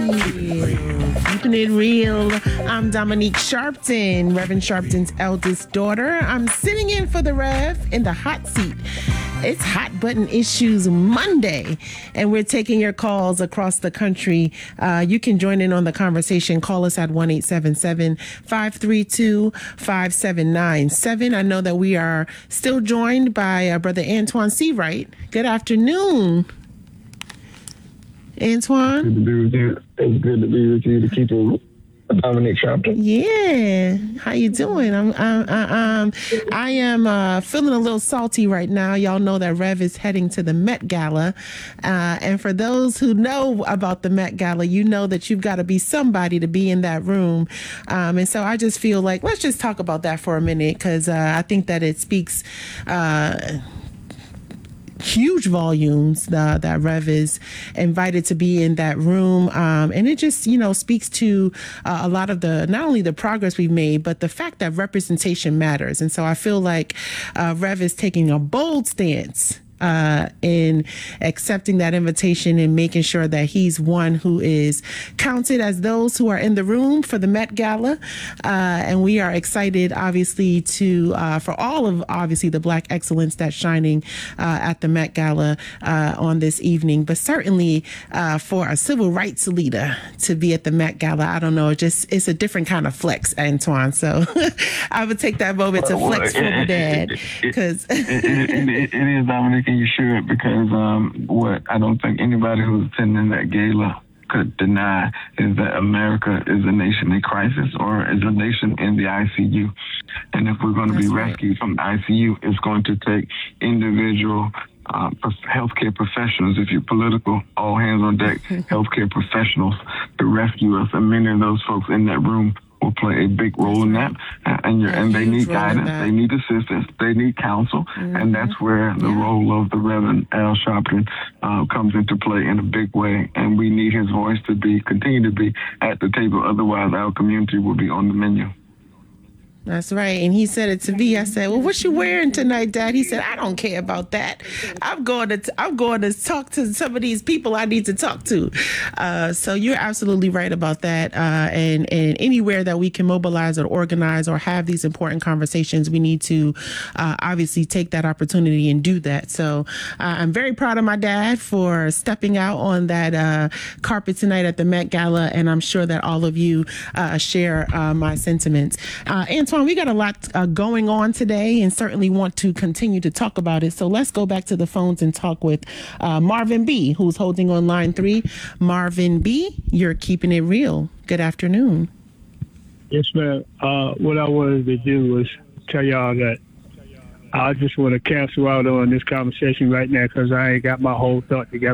Keeping it real. I'm Dominique Sharpton, Reverend Sharpton's eldest daughter. I'm sitting in for the Rev in the hot seat. It's Hot Button Issues Monday, and we're taking your calls across the country. You can join in on the conversation. Call us at 1-877-532-5797. I know that we are still joined by Brother Antoine Seawright. Good afternoon, Antoine. Good to be with you. It's good to be with you to keep it Dominique Sharpton. Yeah, how you doing? I am feeling a little salty right now. Y'all know that Rev is heading to the Met Gala, and for those who know about the Met Gala, you know that you've got to be somebody to be in that room, and so I just feel like let's just talk about that for a minute because I think that it speaks. Huge volumes that Rev is invited to be in that room, and it just speaks to a lot of the not only the progress we've made but the fact that representation matters. And so I feel like Rev is taking a bold stance in accepting that invitation and making sure that he's one who is counted as those who are in the room for the Met Gala. And we are excited, obviously, to for all of, obviously, the Black excellence that's shining at the Met Gala on this evening. But certainly for a civil rights leader to be at the Met Gala, I don't know, it's a different kind of flex, Antoine. So I would take that moment to flex for my dad. Because it is, Dominic. And you should, because what I don't think anybody who's attending that gala could deny is that America is a nation in crisis or is a nation in the ICU. And if we're going to be rescued from the ICU, it's going to take individual healthcare professionals, if you're political, all hands on deck, healthcare professionals to rescue us. And many of those folks in that room will play a big role in that, and they need guidance, they need assistance, they need counsel, and that's where the role of the Reverend Al Sharpton comes into play in a big way. And we need his voice to continue to be at the table. Otherwise, our community will be on the menu. That's right. And he said it to me. I said, well, what you wearing tonight, Dad? He said, I don't care about that. I'm going to talk to some of these people I need to talk to. So you're absolutely right about that. And anywhere that we can mobilize or organize or have these important conversations, we need to obviously take that opportunity and do that. So I'm very proud of my dad for stepping out on that carpet tonight at the Met Gala. And I'm sure that all of you share my sentiments. Antoine, we got a lot going on today and certainly want to continue to talk about it. So let's go back to the phones and talk with Marvin B., who's holding on line 3. Marvin B., you're keeping it real. Good afternoon. Yes, ma'am. What I wanted to do was tell y'all that I just want to cancel out on this conversation right now because I ain't got my whole thought together.